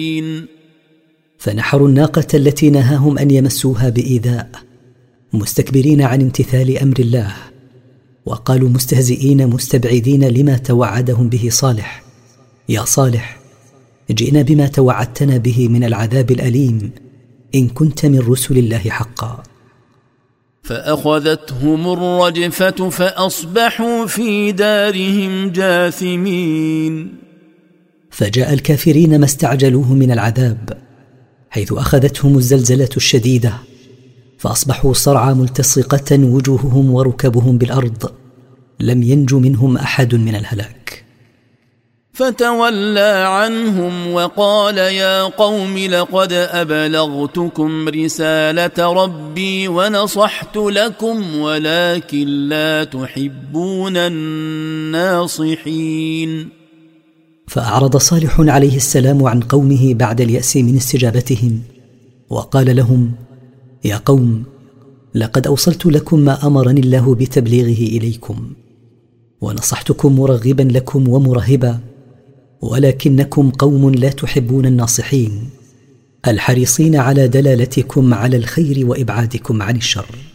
فنحروا الناقة التي نهاهم أن يمسوها بإيذاء، مستكبرين عن امتثال أمر الله، وقالوا مستهزئين مستبعدين لما توعدهم به صالح: يا صالح، جئنا بما توعدتنا به من العذاب الأليم إن كنت من رسل الله حقا. فأخذتهم الرجفة فأصبحوا في دارهم جاثمين. فجاء الكافرين ما استعجلوه من العذاب، حيث أخذتهم الزلزلة الشديدة، فأصبحوا صرعى ملتصقة وجوههم وركبهم بالأرض، لم ينج منهم أحد من الهلاك. فتولى عنهم وقال: يا قوم لقد أبلغتكم رسالة ربي ونصحت لكم ولكن لا تحبون الناصحين. فأعرض صالح عليه السلام عن قومه بعد اليأس من استجابتهم، وقال لهم: يا قوم، لقد أوصلت لكم ما أمرني الله بتبليغه إليكم، ونصحتكم مرغبا لكم ومرهبا، ولكنكم قوم لا تحبون الناصحين الحريصين على دلالتكم على الخير وإبعادكم عن الشر.